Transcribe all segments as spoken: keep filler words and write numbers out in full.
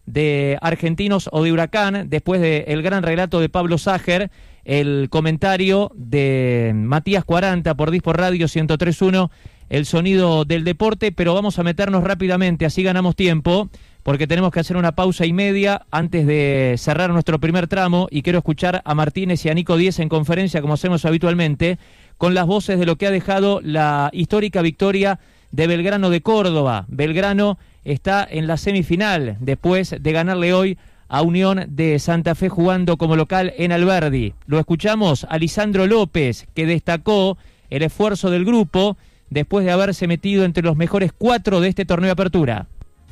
de Argentinos o de Huracán, después del gran relato de Pablo Ságer, el comentario de Matías Cuaranta por Dispor Radio ciento tres punto uno, el sonido del deporte, pero vamos a meternos rápidamente, así ganamos tiempo, porque tenemos que hacer una pausa y media antes de cerrar nuestro primer tramo, y quiero escuchar a Martínez y a Nico Díez en conferencia, como hacemos habitualmente, con las voces de lo que ha dejado la histórica victoria de Belgrano de Córdoba. Belgrano está en la semifinal, después de ganarle hoy a Unión de Santa Fe jugando como local en Alberdi. Lo escuchamos a Lisandro López, que destacó el esfuerzo del grupo después de haberse metido entre los mejores cuatro de este torneo de apertura.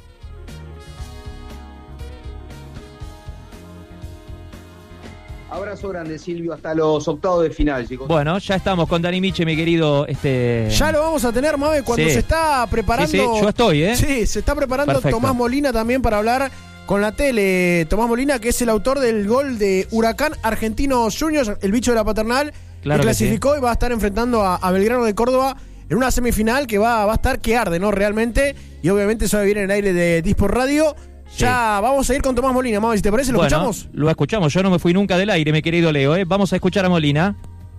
Abrazo grande, Silvio, hasta los octavos de final, chicos. Bueno, ya estamos con Dani Miche, mi querido. Este... Ya lo vamos a tener, Mabe, cuando sí. se está preparando. Sí, sí, yo estoy, ¿eh? Sí, se está preparando Perfecto. Tomás Molina también para hablar con la tele. Tomás Molina, que es el autor del gol de Huracán Argentinos Juniors, el bicho de la Paternal, claro que que clasificó sí. y va a estar enfrentando a, a Belgrano de Córdoba en una semifinal que va, va a estar que arde, ¿no? Realmente. Y obviamente eso va a vivir en el aire de Dispor Radio. Sí. Ya vamos a ir con Tomás Molina, Mabe, si te parece, ¿lo bueno, escuchamos? Lo escuchamos, yo no me fui nunca del aire, mi querido Leo, ¿eh? Vamos a escuchar a Molina.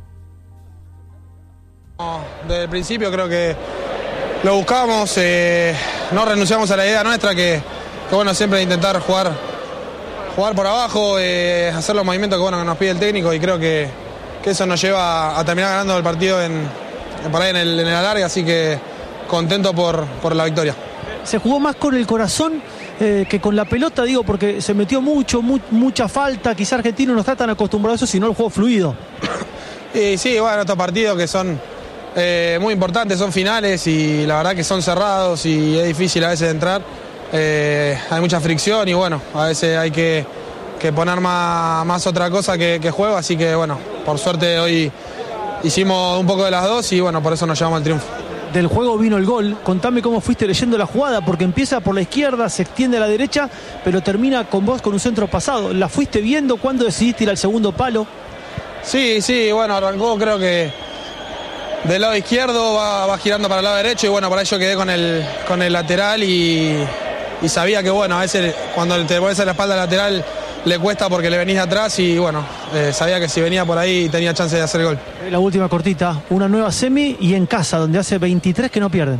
Desde el principio creo que lo buscamos, eh, no renunciamos a la idea nuestra, que, que bueno, siempre intentar jugar, jugar por abajo, eh, hacer los movimientos que, bueno, que nos pide el técnico, y creo que, que eso nos lleva a terminar ganando el partido en, por ahí en el, en el alargue, así que contento por, por la victoria. Se jugó más con el corazón eh, que con la pelota, digo, porque se metió mucho, mu mucha falta. Quizá Argentino no está tan acostumbrado a eso, sino el juego fluido. Y sí, bueno, estos partidos que son eh, muy importantes, son finales, y la verdad que son cerrados y es difícil a veces entrar. Eh, hay mucha fricción y bueno, a veces hay que, que poner más, más otra cosa que, que juego, así que bueno, por suerte hoy hicimos un poco de las dos y bueno, por eso nos llevamos al triunfo. Del juego vino el gol. Contame cómo fuiste leyendo la jugada, porque empieza por la izquierda, se extiende a la derecha, pero termina con vos con un centro pasado. ¿La fuiste viendo? ¿Cuándo decidiste ir al segundo palo? Sí, sí, bueno, arrancó creo que del lado izquierdo, va, va girando para el lado derecho, y bueno, por ahí yo quedé con el, con el lateral y, y sabía que bueno, a veces cuando te pones a la espalda lateral le cuesta porque le venís atrás, y bueno, eh, sabía que si venía por ahí tenía chance de hacer el gol. La última cortita, una nueva semi y en casa, donde hace veintitrés que no pierden.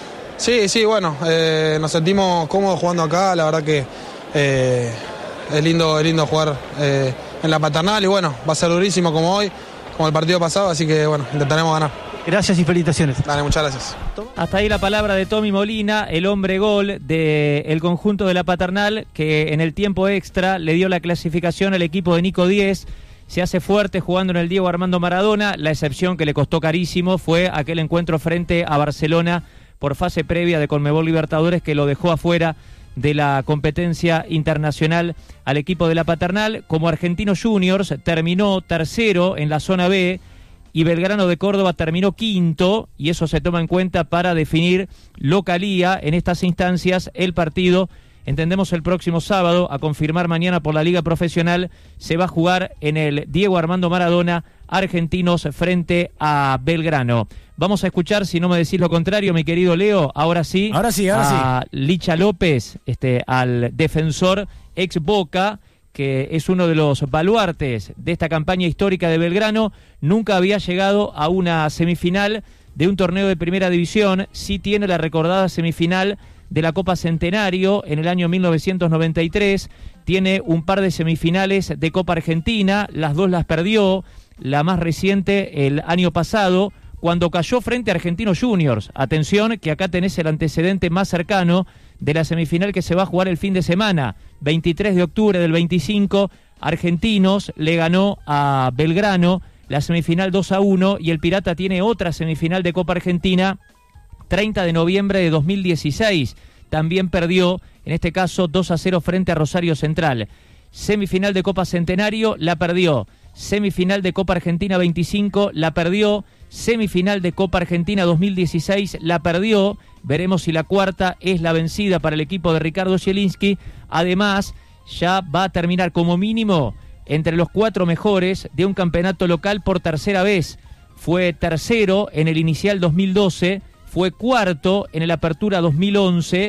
Sí, sí, bueno, eh, nos sentimos cómodos jugando acá, la verdad que eh, es lindo, es lindo jugar eh, en la Paternal, y bueno, va a ser durísimo como hoy, como el partido pasado, así que bueno, intentaremos ganar. Gracias y felicitaciones. Dale, muchas gracias. Hasta ahí la palabra de Tommy Molina, el hombre gol del conjunto de la Paternal, que en el tiempo extra le dio la clasificación al equipo de Nico Díez. Se hace fuerte jugando en el Diego Armando Maradona. La excepción que le costó carísimo fue aquel encuentro frente a Barcelona por fase previa de Conmebol Libertadores, que lo dejó afuera de la competencia internacional al equipo de la Paternal. Como Argentinos Juniors terminó tercero en la zona B, y Belgrano de Córdoba terminó quinto, y eso se toma en cuenta para definir localía en estas instancias. El partido, entendemos, el próximo sábado, a confirmar mañana por la Liga Profesional, se va a jugar en el Diego Armando Maradona, Argentinos frente a Belgrano. Vamos a escuchar, si no me decís lo contrario, mi querido Leo, ahora sí, ahora sí, ahora a sí. Licha López, este, al defensor ex Boca, que es uno de los baluartes de esta campaña histórica de Belgrano. Nunca había llegado a una semifinal de un torneo de primera división. Sí tiene la recordada semifinal de la Copa Centenario en el año mil novecientos noventa y tres. Tiene un par de semifinales de Copa Argentina, las dos las perdió. La más reciente el año pasado, cuando cayó frente a Argentinos Juniors. Atención, que acá tenés el antecedente más cercano de la semifinal que se va a jugar el fin de semana. veintitrés de octubre del veinticinco, Argentinos le ganó a Belgrano la semifinal dos a uno, y el Pirata tiene otra semifinal de Copa Argentina, treinta de noviembre de dos mil dieciséis. También perdió, en este caso dos a cero frente a Rosario Central. Semifinal de Copa Centenario, la perdió. Semifinal de Copa Argentina veinticinco, la perdió. Semifinal de Copa Argentina dos mil dieciséis, la perdió. Veremos si la cuarta es la vencida para el equipo de Ricardo Zielinski. Además, ya va a terminar como mínimo entre los cuatro mejores de un campeonato local por tercera vez. Fue tercero en el inicial dos mil doce, fue cuarto en el Apertura dos mil once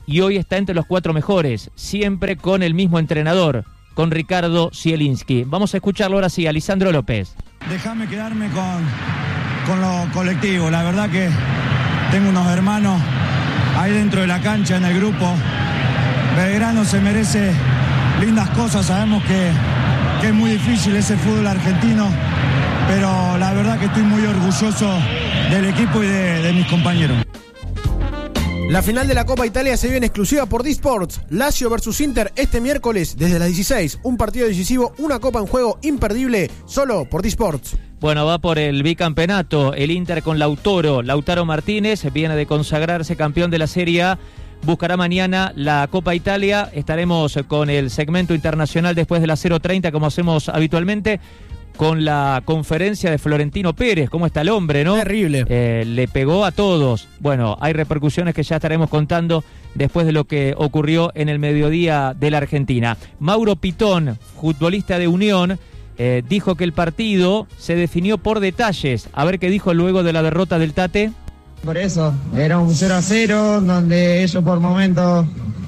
y hoy está entre los cuatro mejores, siempre con el mismo entrenador, con Ricardo Zielinski. Vamos a escucharlo ahora sí, a Lisandro López. Déjame quedarme con, con lo colectivo. La verdad que tengo unos hermanos ahí dentro de la cancha, en el grupo. Belgrano se merece lindas cosas. Sabemos que, que es muy difícil ese fútbol argentino, pero la verdad que estoy muy orgulloso del equipo y de, de mis compañeros. La final de la Copa Italia se vive en exclusiva por D-Sports. Lazio versus Inter este miércoles desde las dieciséis. Un partido decisivo, una copa en juego imperdible, solo por D-Sports. Bueno, va por el bicampeonato, el Inter con Lautaro. Lautaro Martínez viene de consagrarse campeón de la Serie A. Buscará mañana la Copa Italia. Estaremos con el segmento internacional después de las cero treinta, como hacemos habitualmente, con la conferencia de Florentino Pérez. ¿Cómo está el hombre, no? Terrible. Eh, le pegó a todos. Bueno, hay repercusiones que ya estaremos contando después de lo que ocurrió en el mediodía de la Argentina. Mauro Pitón, futbolista de Unión, eh, dijo que el partido se definió por detalles. A ver qué dijo luego de la derrota del Tate. Por eso, era un cero a cero, donde ellos por momentos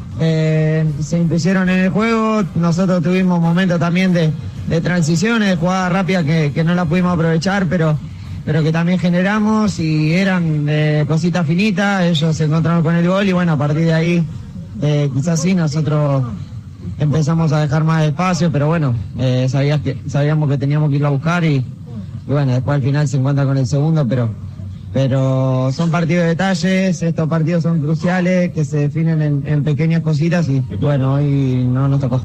eh, se impusieron en el juego. Nosotros tuvimos momentos también de, de transiciones, de jugada rápida que, que no la pudimos aprovechar, pero, pero que también generamos y eran eh, cositas finitas. Ellos se encontraron con el gol y bueno, a partir de ahí eh, quizás sí nosotros empezamos a dejar más espacio, pero bueno, eh, sabías que, sabíamos que teníamos que irlo a buscar y, y bueno, después al final se encuentra con el segundo, pero... Pero son partidos de detalles, estos partidos son cruciales, que se definen en, en pequeñas cositas y bueno, hoy no nos tocó.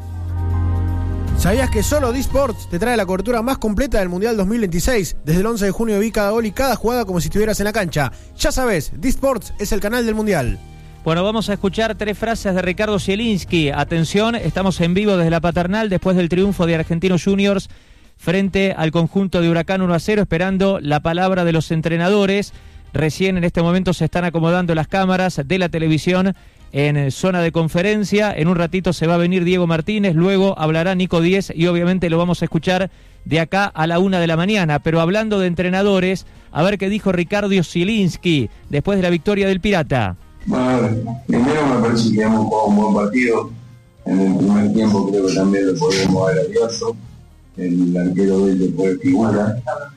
¿Sabías que solo D-Sports te trae la cobertura más completa del Mundial dos mil veintiséis? Desde el once de junio vi cada gol y cada jugada como si estuvieras en la cancha. Ya sabes, D-Sports es el canal del Mundial. Bueno, vamos a escuchar tres frases de Ricardo Zielinski. Atención, estamos en vivo desde la Paternal después del triunfo de Argentinos Juniors frente al conjunto de Huracán uno a cero, esperando la palabra de los entrenadores. Recién en este momento se están acomodando las cámaras de la televisión en zona de conferencia. En un ratito se va a venir Diego Martínez, luego hablará Nico Díez y obviamente lo vamos a escuchar de acá a la una de la mañana. Pero hablando de entrenadores, a ver qué dijo Ricardo Zielinski después de la victoria del Pirata. Bueno, primero me parece que hemos jugado un buen partido. En el primer tiempo creo que también lo podemos haber abierto. El arquero de él fue figura.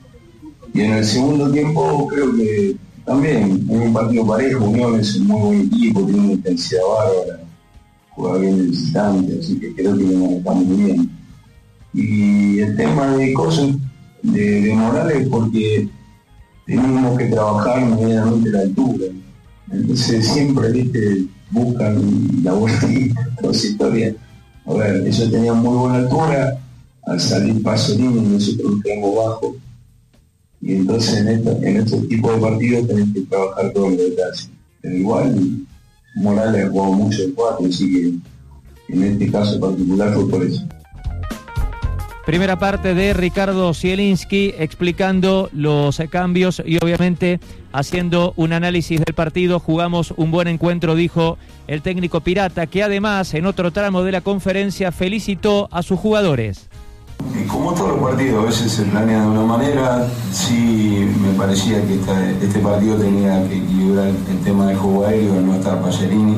Y en el segundo tiempo creo que también es un partido parejo. Unión es un muy buen equipo, tiene una intensidad bárbara, juega bien el visitante, así que creo que lo manejamos muy bien. Y el tema de cosas de, de Morales, porque tenemos que trabajar medianamente la altura. Entonces siempre, viste, buscan la vueltita, toda esa historia. A ver, ellos tenían muy buena altura. Al salir Pasolini nosotros nos quedamos bajo y entonces en, esta, en estos tipos de partidos tenés que trabajar todos los detalles, pero igual Morales ha jugado mucho el cuatro, así que en este caso particular fue por eso. Primera parte de Ricardo Zielinski explicando los cambios y obviamente haciendo un análisis del partido. Jugamos un buen encuentro, dijo el técnico pirata, que además en otro tramo de la conferencia felicitó a sus jugadores. Y como todos los partidos, a veces se planea de una manera. Sí, me parecía que esta, este partido tenía que equilibrar el tema del juego aéreo, no estar Pasolini.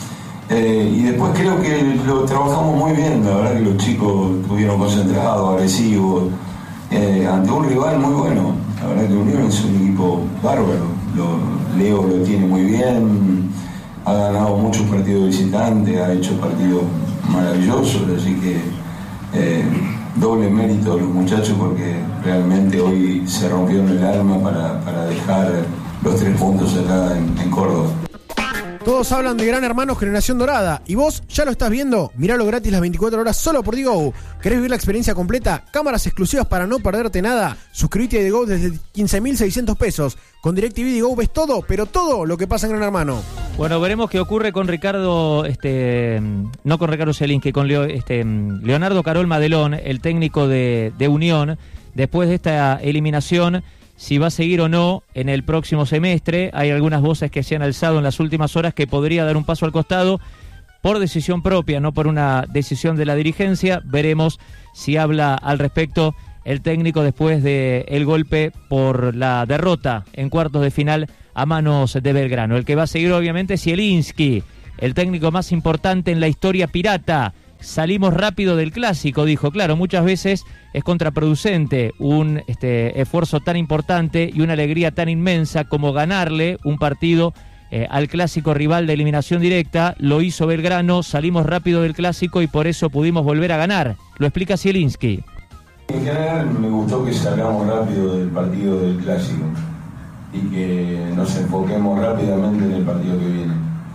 Eh, y después creo que lo trabajamos muy bien, la verdad que los chicos estuvieron concentrados, agresivos, eh, ante un rival muy bueno. La verdad que Unión es un equipo bárbaro, lo, Leo lo tiene muy bien, ha ganado muchos partidos visitantes, ha hecho partidos maravillosos, así que eh, doble mérito a los muchachos porque realmente hoy se rompió en el alma para, para dejar los tres puntos acá en, en Córdoba. Todos hablan de Gran Hermano Generación Dorada. ¿Y vos ya lo estás viendo? Miralo gratis las veinticuatro horas solo por Digo. ¿Querés vivir la experiencia completa? Cámaras exclusivas para no perderte nada. Suscríbete a Digo desde quince mil seiscientos pesos. Con DirecTV Digo ves todo, pero todo lo que pasa en Gran Hermano. Bueno, veremos qué ocurre con Ricardo, este, no con Ricardo Zielinski, con Leo, este, Leonardo Carol Madelón, el técnico de, de Unión, después de esta eliminación. Si va a seguir o no en el próximo semestre. Hay algunas voces que se han alzado en las últimas horas que podría dar un paso al costado por decisión propia, no por una decisión de la dirigencia. Veremos si habla al respecto el técnico después del golpe por la derrota en cuartos de final a manos de Belgrano. El que va a seguir obviamente es Zielinski, el técnico más importante en la historia pirata. Salimos rápido del clásico, dijo. Claro, muchas veces es contraproducente un este, esfuerzo tan importante y una alegría tan inmensa como ganarle un partido eh, al clásico rival de eliminación directa. Lo hizo Belgrano, salimos rápido del clásico y por eso pudimos volver a ganar. Lo explica Zielinski. En general me gustó que salgamos rápido del partido del clásico y que nos enfoquemos rápidamente en el partido que viene.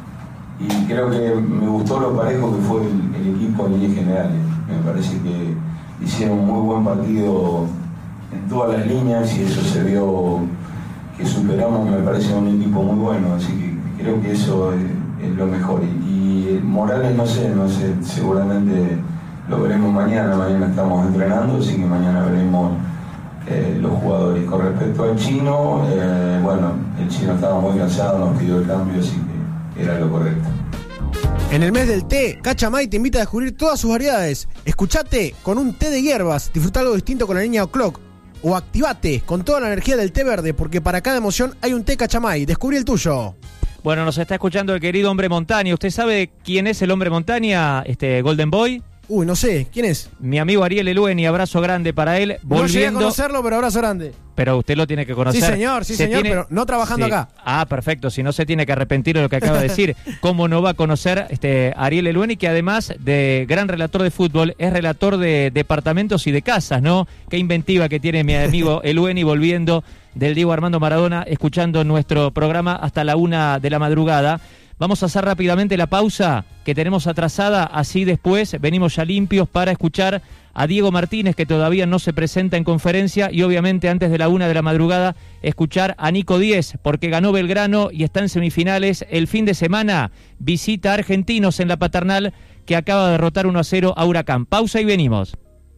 Y creo que me gustó lo parejo que fue el, el equipo en líneas generales. Me parece que hicieron un muy buen partido en todas las líneas y eso se vio que superamos, me parece, un equipo muy bueno. Así que creo que eso es, es lo mejor. Y, y Morales, no sé, no sé, seguramente lo veremos mañana. Mañana estamos entrenando, así que mañana veremos eh, los jugadores. Con respecto al Chino, eh, bueno, el Chino estaba muy cansado, nos pidió el cambio, así que era lo correcto. En el mes del té, Cachamay te invita a descubrir todas sus variedades. Escuchate con un té de hierbas, disfruta algo distinto con la línea O'Clock. O activate con toda la energía del té verde, porque para cada emoción hay un té Cachamay. Descubrí el tuyo. Bueno, nos está escuchando el querido Hombre Montaña. ¿Usted sabe quién es el Hombre Montaña, este Golden Boy? Uy, no sé, ¿quién es? Mi amigo Ariel Elueni, abrazo grande para él. Volviendo... No llegué a conocerlo, pero abrazo grande. Pero usted lo tiene que conocer. Sí, señor, sí, se señor, tiene... pero no trabajando sí. acá. Ah, perfecto, si no se tiene que arrepentir de lo que acaba de decir. ¿Cómo no va a conocer este Ariel Elueni, que además de gran relator de fútbol, es relator de departamentos y de casas, ¿no? Qué inventiva que tiene mi amigo Elueni volviendo del Diego Armando Maradona, escuchando nuestro programa hasta la una de la madrugada. Vamos a hacer rápidamente la pausa que tenemos atrasada, así después venimos ya limpios para escuchar a Diego Martínez, que todavía no se presenta en conferencia, y obviamente antes de la una de la madrugada escuchar a Nico Díez, porque ganó Belgrano y está en semifinales. El fin de semana visita a Argentinos en la Paternal, que acaba de derrotar uno a cero a Huracán. Pausa y venimos.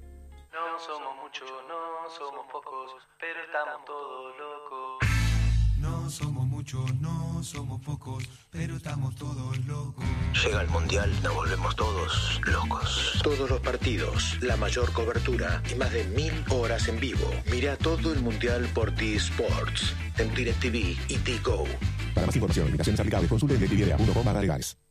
No somos muchos, no somos pocos, pero estamos todos locos. No somos muchos, no somos pocos, pero estamos todos locos. Llega el Mundial, nos volvemos todos locos. Todos los partidos, la mayor cobertura y más de mil horas en vivo. Mira todo el Mundial por T-Sports, en DirecTV y T-Go. Para más información, limitaciones aplicables, consulte en directv punto com barra legales.